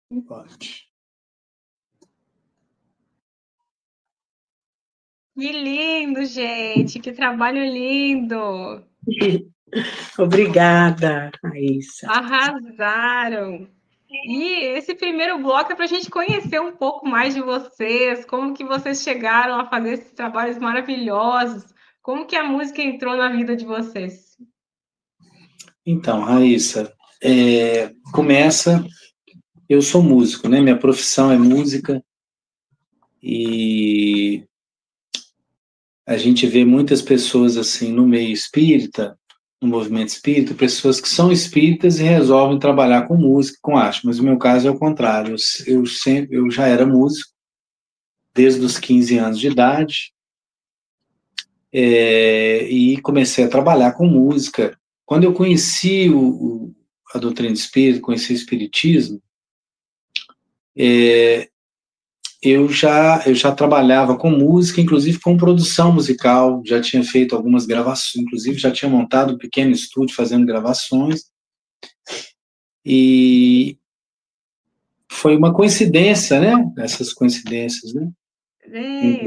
Pode. Que lindo, gente! Que trabalho lindo! Obrigada, Raíssa. Arrasaram! E esse primeiro bloco é para a gente conhecer um pouco mais de vocês, como que vocês chegaram a fazer esses trabalhos maravilhosos, como que a música entrou na vida de vocês. Então, Raíssa, começa. Eu sou músico, né? Minha profissão é música e a gente vê muitas pessoas assim no meio espírita, no movimento espírita, pessoas que são espíritas e resolvem trabalhar com música, com arte. Mas o meu caso é o contrário. Eu já era músico desde os 15 anos de idade. E comecei a trabalhar com música. Quando eu conheci a doutrina espírita, conheci o espiritismo, eu já trabalhava com música, inclusive com produção musical, já tinha feito algumas gravações, inclusive já tinha montado um pequeno estúdio fazendo gravações, e foi uma coincidência, né? Essas coincidências, né?